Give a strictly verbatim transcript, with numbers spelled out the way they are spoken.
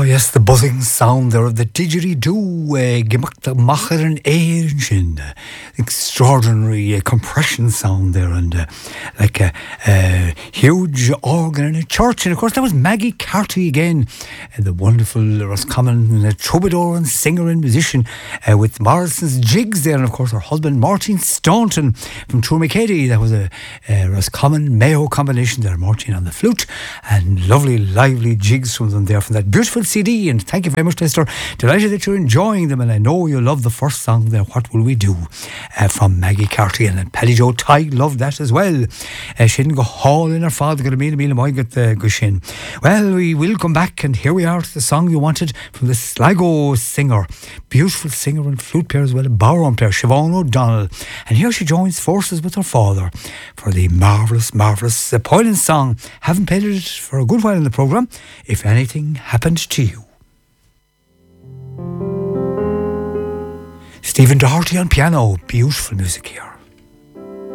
Oh yes, the buzzing sound there of the didgeridoo, uh, gemacht the macher and engine, uh, extraordinary uh, compression sound there, and uh, like a, a huge organ in a church. And of course, that was Maggie Carty again, uh, the wonderful Roscommon uh, troubadour and singer and musician, uh, with Morrison's jigs there, and of course her husband Martin Staunton from Tourmakeady. That was a, a Roscommon Mayo combination there, Martin on the flute, and lovely lively jigs from them there from that beautiful C D. And thank you very much, Lester. Delighted that you're enjoying them, and I know you love the first song there, What Will We Do, uh, from Maggie Carty, and Pelly Joe Tighe loved that as well. Uh, she didn't go haul in her father got a meal, a meal, and I got the gushin. Well, we will come back, and here we are to the song you wanted from the Sligo singer, beautiful singer and flute player as well, a ballroom player, Siobhan O'Donnell. And here she joins forces with her father for the marvellous, marvellous uh, Poilen song. Haven't played it for a good while in the programme, If Anything Happened to You. Stephen Doherty on piano, beautiful music here.